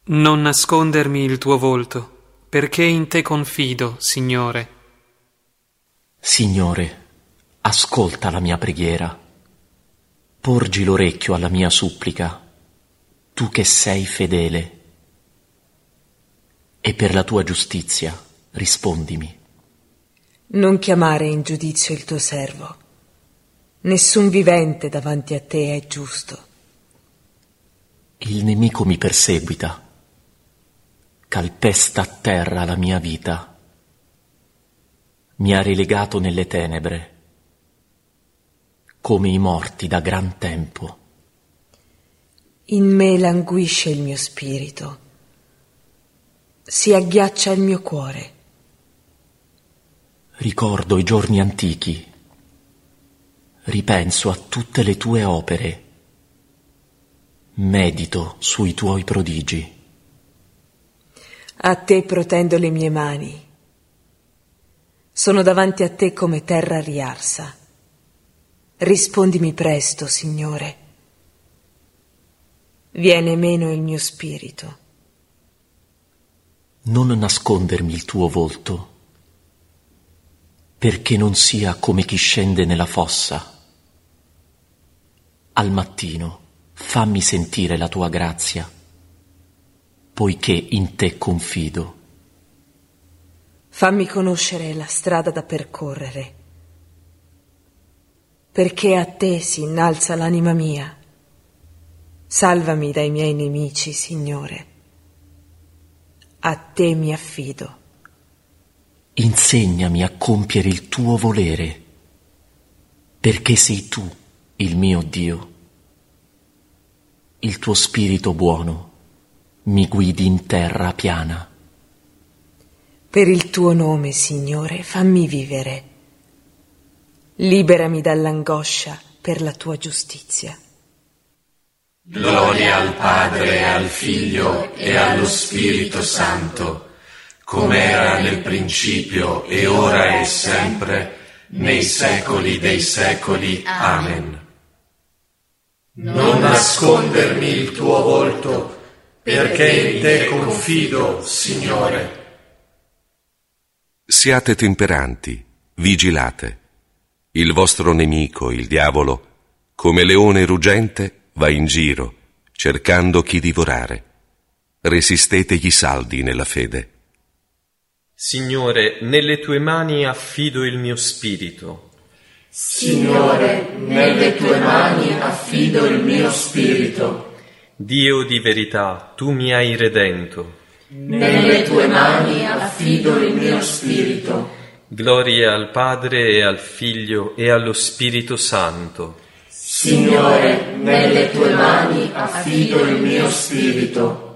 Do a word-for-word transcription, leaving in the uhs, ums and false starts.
Non nascondermi il tuo volto, perché in te confido, Signore. Signore, ascolta la mia preghiera. Porgi l'orecchio alla mia supplica, tu che sei fedele. E per la tua giustizia rispondimi. Non chiamare in giudizio il tuo servo. Nessun vivente davanti a te è giusto. Il nemico mi perseguita, calpesta a terra la mia vita, mi ha relegato nelle tenebre, come i morti da gran tempo. In me languisce il mio spirito, si agghiaccia il mio cuore. Ricordo i giorni antichi, ripenso a tutte le tue opere, medito sui tuoi prodigi. A te protendo le mie mani. Sono davanti a te come terra riarsa. Rispondimi presto, Signore. Viene meno il mio spirito. Non nascondermi il tuo volto, perché non sia come chi scende nella fossa. Al mattino fammi sentire la tua grazia, poiché in te confido. Fammi conoscere la strada da percorrere, perché a te si innalza l'anima mia. Salvami dai miei nemici, Signore. A te mi affido. Insegnami a compiere il tuo volere, perché sei tu il mio Dio. Il tuo spirito buono mi guidi in terra piana. Per il tuo nome, Signore, fammi vivere. Liberami dall'angoscia per la tua giustizia. Gloria al Padre, al Figlio e allo Spirito Santo, come era nel principio e ora e sempre, nei secoli dei secoli. Amen. Non nascondermi il tuo volto, perché in te confido, Signore. Siate temperanti, vigilate. Il vostro nemico, il diavolo, come leone ruggente, va in giro, cercando chi divorare. Resistetegli saldi nella fede. Signore, nelle tue mani affido il mio spirito. Signore, nelle tue mani affido il mio spirito. Dio di verità, tu mi hai redento. Nelle tue mani affido il mio spirito. Gloria al Padre e al Figlio e allo Spirito Santo. Signore, nelle tue mani affido il mio spirito.